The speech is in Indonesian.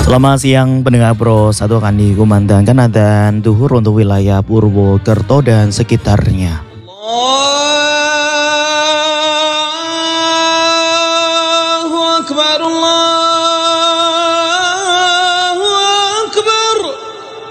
Selamat siang pendengar Bro, satu akan dikumandangkan adzan duhur untuk wilayah Purwokerto dan sekitarnya. Allahu Akbar, Allah.